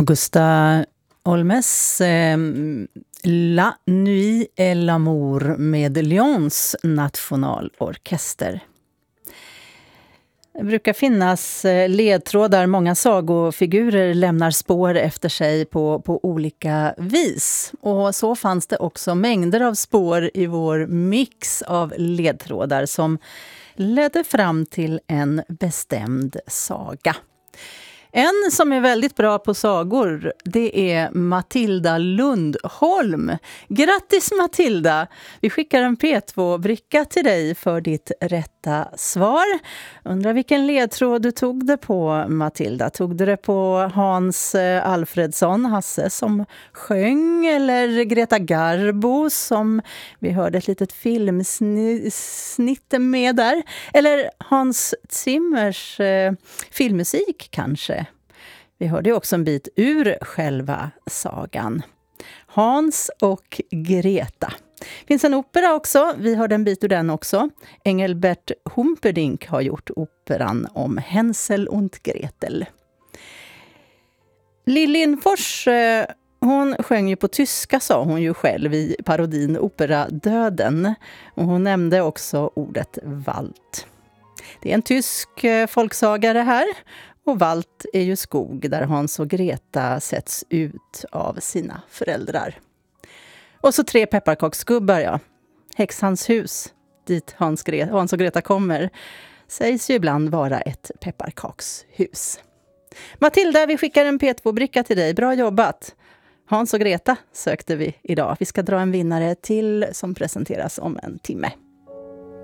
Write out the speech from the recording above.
Augusta Olmes La Nuit et l'amour med Lyons nationalorkester. Det brukar finnas ledtrådar. Många sagofigurer lämnar spår efter sig på olika vis. Och så fanns det också mängder av spår i vår mix av ledtrådar som ledde fram till en bestämd saga. En som är väldigt bra på sagor, det är Matilda Lundholm. Grattis Matilda! Vi skickar en P2-bricka till dig för ditt rätta svar. Undrar vilken ledtråd du tog det på, Matilda. Tog du det på Hans Alfredsson, Hasse, som sjöng, eller Greta Garbo som vi hörde ett litet filmsnitt med där? Eller Hans Zimmers filmmusik kanske? Vi hörde också en bit ur själva sagan. Hans och Greta. Finns en opera också, vi hörde en bit ur den också. Engelbert Humperdinck har gjort operan om Hänsel und Gretel. Lill Lindfors, hon sjöng ju på tyska, sa hon ju själv i parodin Opera Döden. Och hon nämnde också ordet Wald. Det är en tysk folksaga det här. Och Wald är ju skog där Hans och Greta sätts ut av sina föräldrar. Och så 3 pepparkaksgubbar, ja. Häxans hus, dit Hans och Greta kommer, sägs ju ibland vara ett pepparkakshus. Matilda, vi skickar en P2-bricka till dig. Bra jobbat! Hans och Greta sökte vi idag. Vi ska dra en vinnare till som presenteras om en timme.